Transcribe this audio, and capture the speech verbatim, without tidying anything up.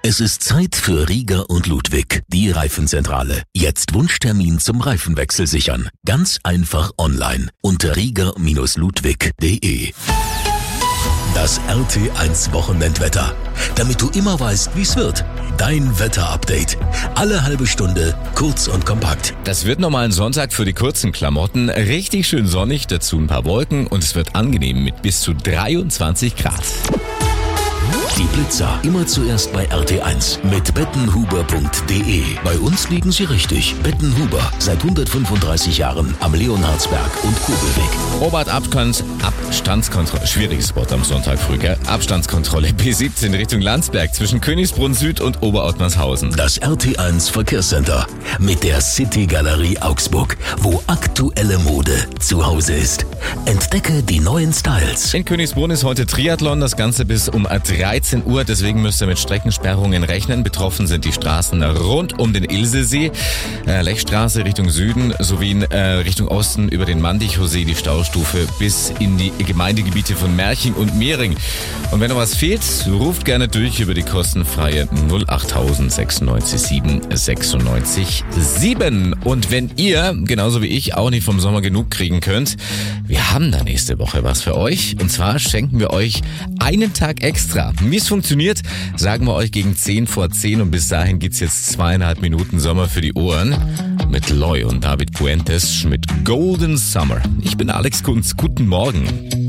Es ist Zeit für Rieger und Ludwig, die Reifenzentrale. Jetzt Wunschtermin zum Reifenwechsel sichern. Ganz einfach online unter rieger Ludwig punkt de. Das R T eins Wochenendwetter. Damit du immer weißt, wie's wird. Dein Wetterupdate. Alle halbe Stunde, kurz und kompakt. Das wird nochmal ein Sonntag für die kurzen Klamotten. Richtig schön sonnig, dazu ein paar Wolken und es wird angenehm mit bis zu dreiundzwanzig Grad. Die Blitzer immer zuerst bei R T eins mit bettenhuber punkt de. Bei uns liegen sie richtig. Bettenhuber, seit hundertfünfunddreißig Jahren am Leonhardsberg und Kobelweg. Oberart Abstand, Abstandskontrolle, schwieriges Wort am Sonntag früh, gell? Abstandskontrolle B siebzehn Richtung Landsberg zwischen Königsbrunn Süd und Oberottmarshausen. Das R T eins Verkehrscenter mit der City Galerie Augsburg, wo aktuelle Mode zu Hause ist. Entdecke die neuen Styles. In Königsbrunn ist heute Triathlon, das Ganze bis um dreizehn Uhr, deswegen müsst ihr mit Streckensperrungen rechnen. Betroffen sind die Straßen rund um den Ilsesee, äh, Lechstraße Richtung Süden sowie in, äh, Richtung Osten über den Mandichowsee die Staustufe bis in die Gemeindegebiete von Merching und Mehring. Und wenn noch was fehlt, ruft gerne durch über die kostenfreie null acht sechsundneunzig sieben sechsundneunzig sieben. Und wenn ihr, genauso wie ich, auch nicht vom Sommer genug kriegen könnt, wir haben da nächste Woche was für euch. Und zwar schenken wir euch einen Tag extra. Wie es funktioniert, sagen wir euch gegen zehn vor zehn und bis dahin gibt's jetzt zweieinhalb Minuten Sommer für die Ohren mit Loy und David Puentes mit Golden Summer. Ich bin Alex Kunz, guten Morgen.